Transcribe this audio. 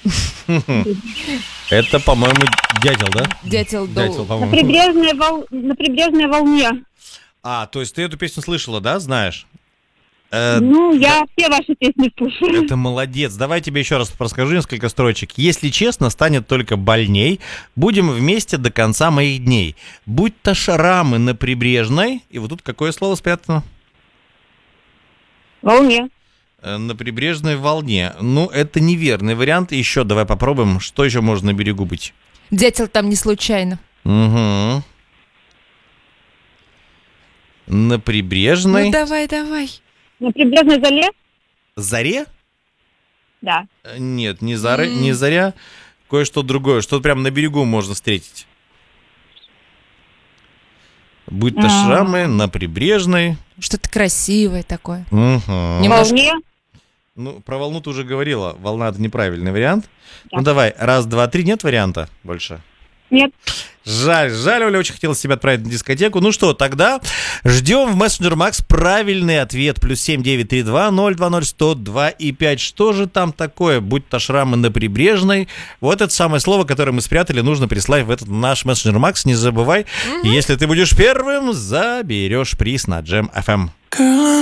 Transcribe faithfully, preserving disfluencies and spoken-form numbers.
Это, по-моему, дятел, да? Дятел, Дятел, дол... На по-моему. прибрежной, вол... на прибрежной волне. А, то есть ты эту песню слышала, да, знаешь? Э, Ну, я все ваши песни слушаю. Это молодец. Давай тебе еще раз расскажу несколько строчек. Если честно, станет только больней. Будем вместе до конца моих дней. Будь-то шрамы на прибрежной. И вот тут какое слово спрятано? Волне. Э, На прибрежной волне. Ну, это неверный вариант. Еще давай попробуем. Что еще можно на берегу быть? Дятел там не случайно. Угу. На прибрежной Ну давай, давай. На прибрежной зале? заре? Да. Э, Нет, не, заря, М. не заря. Кое-что другое. Что прямо на берегу можно встретить. Будь-то А. шрамы на прибрежной. Что-то красивое такое. Угу. Немножко. Волне. Ну, про волну ты уже говорила. Волна — это неправильный вариант. Да. Ну, давай, раз, два, три. Нет варианта больше? Нет. Жаль, жаль, Оля очень хотела себя отправить на дискотеку. Ну что, тогда ждем в мессенджер Макс правильный ответ. Плюс семь девять три два ноль два ноль сто два и пять. Что же там такое? Будь-то шрамы на прибрежной. Вот это самое слово, которое мы спрятали, нужно прислать в этот наш мессенджер Макс. Не забывай, если ты будешь первым, заберешь приз на Джем эф эм.